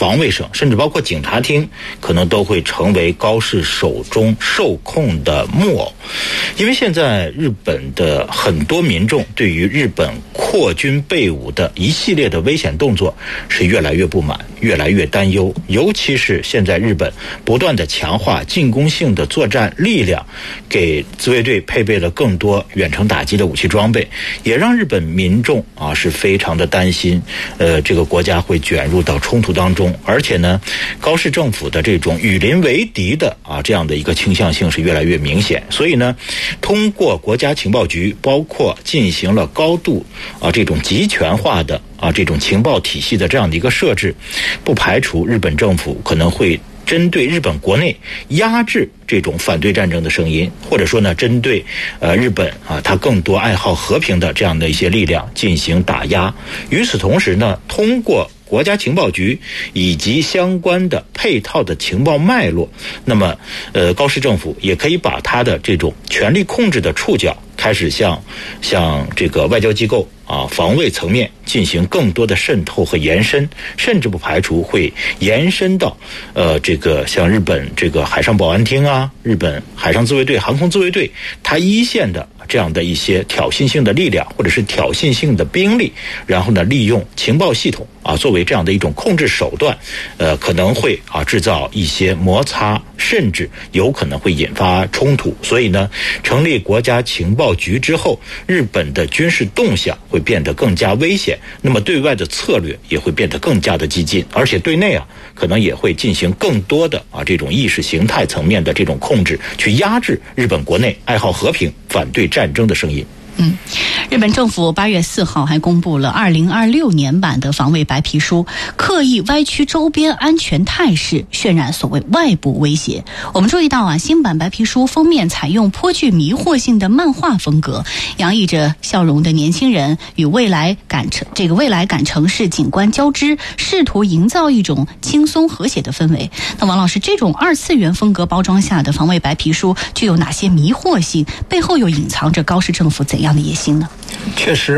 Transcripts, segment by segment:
防卫省，甚至包括警察厅，可能都会成为高市手中受控的木偶。因为现在日本的很多民众对于日本扩军备武的一系列的危险动作是越来越不满，越来越担忧，尤其是现在日本不断的强化进攻性的作战力量，给自卫队配备了更多远程打击的武器装备，也让日本民众是非常的担心这个国家会卷入到冲突当中。而且呢，高市政府的这种与邻为敌的这样的一个倾向性是越来越明显。所以呢，通过国家情报局包括进行了高度这种集权化的这种情报体系的这样的一个设置，不排除日本政府可能会针对日本国内压制这种反对战争的声音，或者说呢，针对日本它更多爱好和平的这样的一些力量进行打压。与此同时呢，通过国家情报局以及相关的配套的情报脉络，那么高市政府也可以把它的这种权力控制的触角开始向这个外交机构防卫层面进行更多的渗透和延伸，甚至不排除会延伸到这个像日本这个海上保安厅日本海上自卫队、航空自卫队，它一线的这样的一些挑衅性的力量或者是挑衅性的兵力，然后呢，利用情报系统作为这样的一种控制手段，可能会制造一些摩擦，甚至有可能会引发冲突。所以呢，成立国家情报局之后，日本的军事动向会变得更加危险，那么对外的策略也会变得更加的激进，而且对内可能也会进行更多的这种意识形态层面的这种控制，去压制日本国内爱好和平、反对战争的声音。 日本政府8月4号还公布了2026年版的防卫白皮书，刻意歪曲周边安全态势，渲染所谓外部威胁。我们注意到新版白皮书封面采用颇具迷惑性的漫画风格，洋溢着笑容的年轻人与未来感城市景观交织，试图营造一种轻松和谐的氛围。那王老师，这种二次元风格包装下的防卫白皮书具有哪些迷惑性？背后又隐藏着高市政府怎样的野心呢？ 确实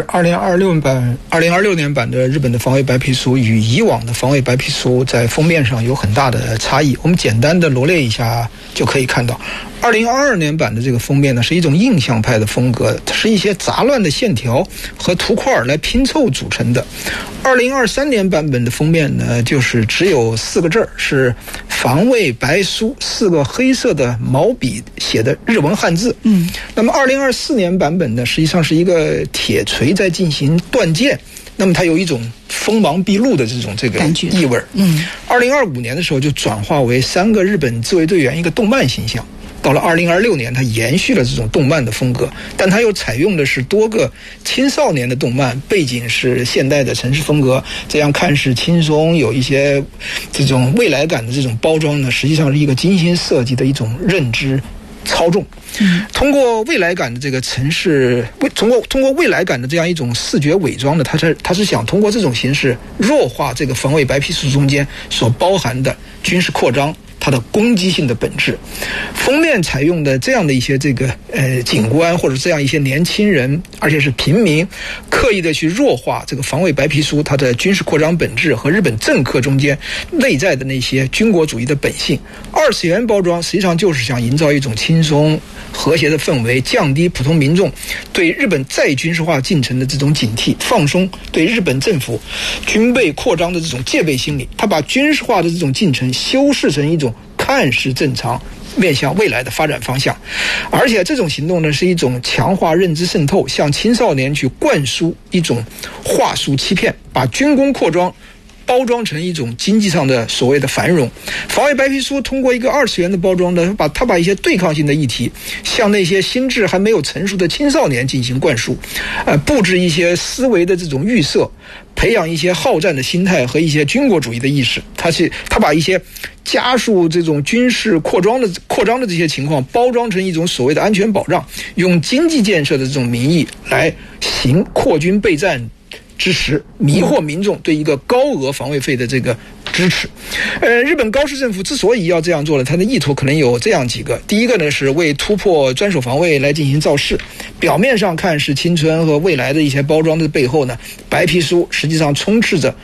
，2026年版的日本的防卫白皮书与以往的防卫白皮书在封面上有很大的差异。我们简单的罗列一下就可以看到，2022年版的这个封面呢，是一种印象派的风格，它是一些杂乱的线条和图块来拼凑组成的。2023年版本的封面呢，就是只有4个字，是防卫白书4个黑色的毛笔写的日文汉字。那么2024年版本呢，实际上是一个铁锤在进行断剑，那么它有一种锋芒毕露的这个意味。2025年的时候就转化为3个日本自卫队员一个动漫形象。到了2026年，它延续了这种动漫的风格，但它又采用的是多个青少年的动漫，背景是现代的城市风格，这样看似轻松，有一些这种未来感的这种包装呢，实际上是一个精心设计的一种认知操纵。通过未来感的这个城市，通过未来感的这样一种视觉伪装的，他是想通过这种形式弱化这个防卫白皮书中间所包含的军事扩张它的攻击性的本质。封面采用的这样的一些这个警官或者这样一些年轻人，而且是平民，刻意的去弱化这个防卫白皮书它的军事扩张本质和日本政客中间内在的那些军国主义的本性。二次元包装实际上就是想营造一种轻松和谐的氛围，降低普通民众对日本再军事化进程的这种警惕，放松对日本政府军备扩张的这种戒备心理。他把军事化的这种进程修饰成一种看似正常面向未来的发展方向，而且这种行动呢，是一种强化认知渗透，向青少年去灌输一种话术欺骗，把军工扩张包装成一种经济上的所谓的繁荣。防卫白皮书通过一个二次元的包装呢，把一些对抗性的议题向那些心智还没有成熟的青少年进行灌输，布置一些思维的这种预设，培养一些好战的心态和一些军国主义的意识。他把一些加速这种军事扩张的这些情况包装成一种所谓的安全保障，用经济建设的这种名义来行扩军备战支持，迷惑民众对一个高额防卫费的这个支持。日本高市政府之所以要这样做呢，它的意图可能有这样几个。第一个呢，是为突破专守防卫来进行造势，表面上看是青春和未来的一些包装的背后呢，白皮书实际上充斥着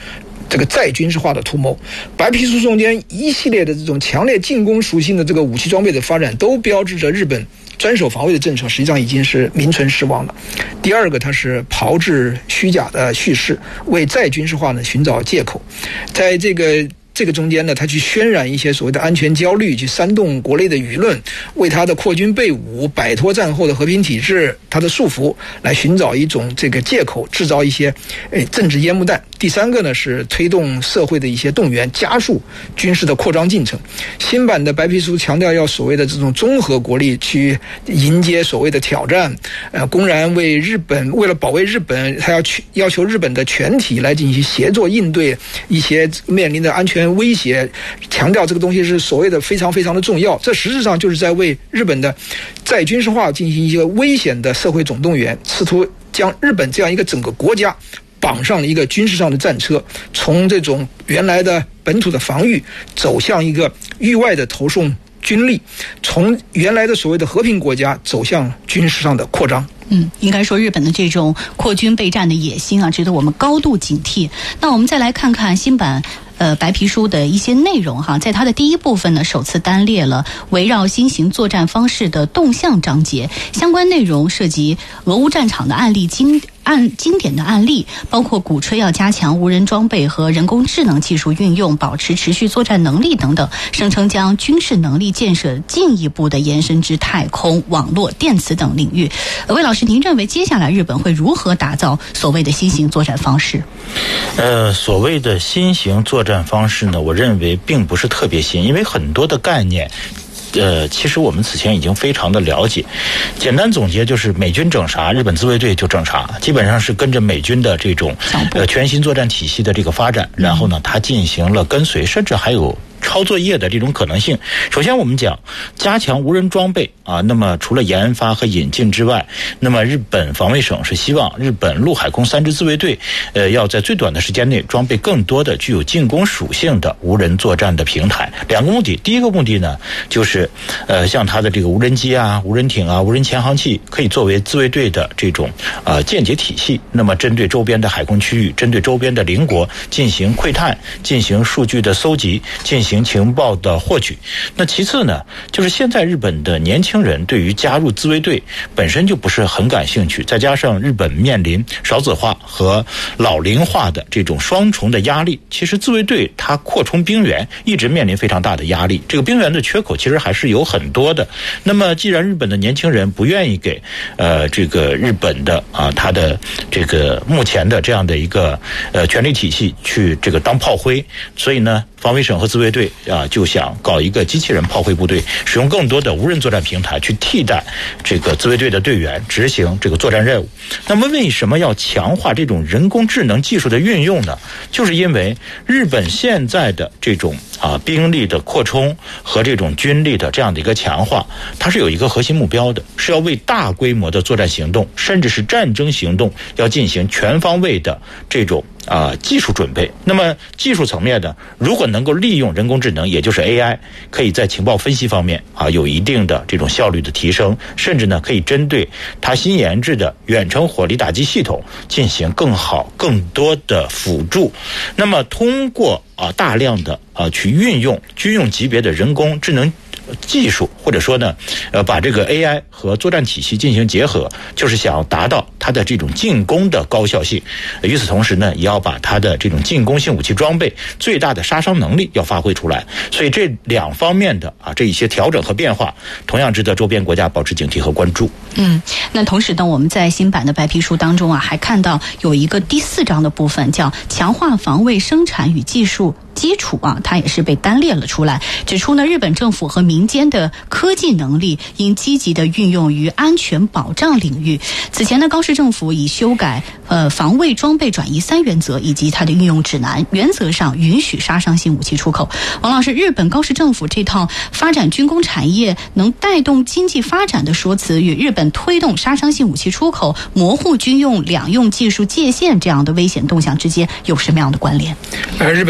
这个再军事化的图谋。白皮书中间一系列的这种强烈进攻属性的这个武器装备的发展，都标志着日本专守防卫的政策实际上已经是名存实亡了。第二个，它是炮制虚假的叙事，为再军事化呢寻找借口。在这个中间呢，他去渲染一些所谓的安全焦虑，去煽动国内的舆论，为他的扩军备武、摆脱战后的和平体制他的束缚来寻找一种这个借口，制造一些政治烟幕弹。第三个呢是推动社会的一些动员，加速军事的扩张进程。新版的白皮书强调要所谓的这种综合国力去迎接所谓的挑战，公然为了保卫日本，他要求日本的全体来进行协作应对一些面临的安全威胁，强调这个东西是所谓的非常非常的重要。这实质上就是在为日本的再军事化进行一个危险的社会总动员，试图将日本这样一个整个国家绑上了一个军事上的战车，从这种原来的本土的防御走向一个域外的投送军力，从原来的所谓的和平国家走向军事上的扩张。 应该说日本的这种扩军备战的野心啊，值得我们高度警惕。那我们再来看看新版白皮书的一些内容哈，在它的第一部分呢，首次单列了围绕新型作战方式的动向章节，相关内容涉及俄乌战场的经典的案例，包括鼓吹要加强无人装备和人工智能技术运用，保持持续作战能力等等，声称将军事能力建设进一步的延伸至太空、网络、电磁等领域。魏老师，您认为接下来日本会如何打造所谓的新型作战方式？ 所谓的新型作战方式呢，我认为并不是特别新，因为很多的概念其实我们此前已经非常的了解。简单总结就是美军整啥，日本自卫队就整啥，基本上是跟着美军的这种全新作战体系的这个发展，然后呢，它进行了跟随，甚至还有抄作业的这种可能性。首先我们讲加强无人装备啊，那么除了研发和引进之外，那么日本防卫省是希望日本陆海空3支自卫队要在最短的时间内装备更多的具有进攻属性的无人作战的平台。两个目的，第一个目的呢，就是像它的这个无人机啊、无人艇啊、无人潜航器可以作为自卫队的这种间谍体系，那么针对周边的海空区域，针对周边的邻国进行窥探，进行数据的搜集，进行情报的获取。那其次呢，就是现在日本的年轻人对于加入自卫队本身就不是很感兴趣，再加上日本面临少子化和老龄化的这种双重的压力，其实自卫队它扩充兵员一直面临非常大的压力，这个兵员的缺口其实还是有很多的。那么既然日本的年轻人不愿意给这个日本的它的这个目前的这样的一个权力体系去这个当炮灰，所以呢，防卫省和自卫队就想搞一个机器人炮灰部队，使用更多的无人作战平台去替代这个自卫队的队员执行这个作战任务。那么为什么要强化这种人工智能技术的运用呢？就是因为日本现在的这种兵力的扩充和这种军力的这样的一个强化，它是有一个核心目标的，是要为大规模的作战行动甚至是战争行动要进行全方位的这种技术准备。那么技术层面的，如果能够利用人工智能，也就是 AI， 可以在情报分析方面有一定的这种效率的提升，甚至呢可以针对它新研制的远程火力打击系统进行更好更多的辅助。那么通过大量的去运用军用级别的人工智能技术，或者说呢把这个 AI 和作战体系进行结合，就是想要达到它的这种进攻的高效性。与此同时呢，也要把它的这种进攻性武器装备最大的杀伤能力要发挥出来。所以这两方面的这一些调整和变化，同样值得周边国家保持警惕和关注。 那同时呢，我们在新版的白皮书当中还看到有一个第4章的部分叫强化防卫生产与技术基础它也是被单列了出来，指出呢，日本政府和民间的科技能力应积极的运用于安全保障领域。此前呢，高市政府已修改防卫装备转移3原则以及它的运用指南，原则上允许杀伤性武器出口。王老师，日本高市政府这套发展军工产业能带动经济发展的说辞，与日本推动杀伤性武器出口、模糊军用两用技术界限这样的危险动向之间有什么样的关联？ 日本高市政府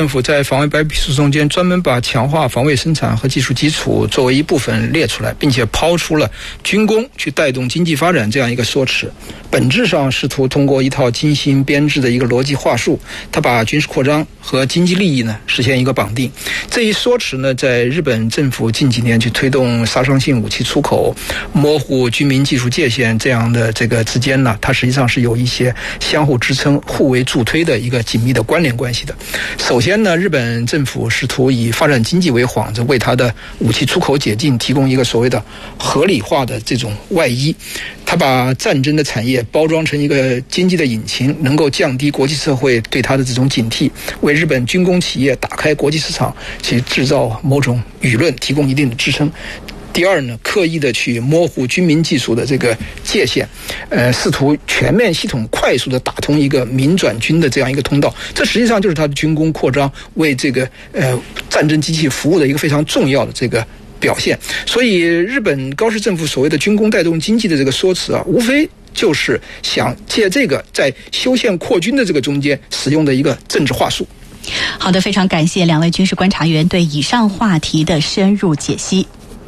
府在防卫白皮书中间专门把强化防卫生产和技术基础作为一部分列出来，并且抛出了军工去带动经济发展这样一个说辞，本质上试图通过一套精心编制的一个逻辑话术，它把军事扩张和经济利益呢实现一个绑定。这一说辞呢，在日本政府近几年去推动杀伤性武器出口、模糊军民技术界限这样的这个之间呢，它实际上是有一些相互支撑、互为助推的一个紧密的关联关系的。首先呢，日本政府试图以发展经济为幌子，为它的武器出口解禁提供一个所谓的合理化的这种外衣。它把战争的产业包装成一个经济的引擎，能够降低国际社会对它的这种警惕，为日本军工企业打开国际市场，去制造某种舆论提供一定的支撑。第二呢，刻意的去模糊军民技术的这个界限，试图全面系统快速的打通一个民转军的这样一个通道，这实际上就是它的军工扩张为这个战争机器服务的一个非常重要的这个表现。所以日本高市政府所谓的军工带动经济的这个说辞啊，无非就是想借这个在修宪扩军的这个中间使用的一个政治话术。 好的，非常感谢两位军事观察员对以上话题的深入解析。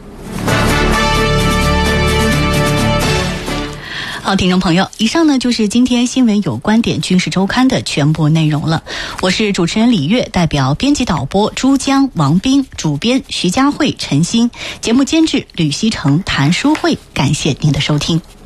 好，听众朋友，以上呢就是今天新闻有观点军事周刊的全部内容了。我是主持人李月，代表编辑导播朱江、王斌，主编徐佳慧、陈欣，节目监制吕希成、谭淑慧，感谢您的收听。